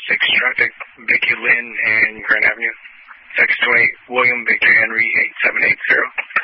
traffic, Vicky Lynn and Grand Avenue. 628 William Victor Henry 8780.